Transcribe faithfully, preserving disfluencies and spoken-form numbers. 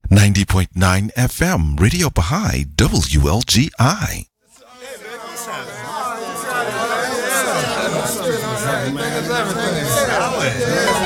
ninety point nine F M, Radio Baha'i, W L G I. Man,